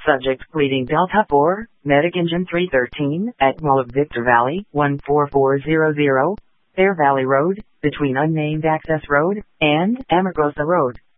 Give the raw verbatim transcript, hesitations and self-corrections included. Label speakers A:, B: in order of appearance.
A: Subject bleeding Delta four, medic engine three thirteen, at Mall of Victor Valley, one four four zero zero, Fair Valley Road, between unnamed access road and Amargosa Road.